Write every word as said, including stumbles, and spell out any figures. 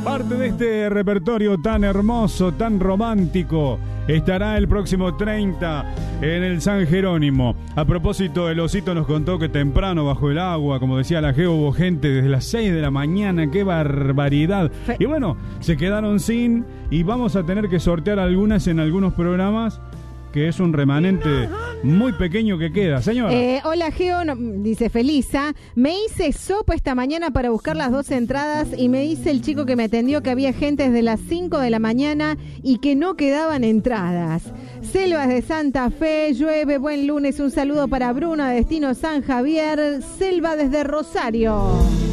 Parte de este repertorio tan hermoso, tan romántico, estará el próximo treinta en el San Jerónimo. A propósito, el Osito nos contó que temprano bajo el agua, como decía la Geo, hubo gente desde las seis de la mañana. ¡Qué barbaridad! Y bueno, se quedaron sin, y vamos a tener que sortear algunas en algunos programas, que es un remanente muy pequeño que queda. Señora. Eh, hola, Geo, no, dice Felisa. Me hice sopa esta mañana para buscar las dos entradas y me dice el chico que me atendió que había gente desde las cinco de la mañana y que no quedaban entradas. Selvas de Santa Fe, llueve, buen lunes. Un saludo para Bruno, Destino San Javier, Selva desde Rosario.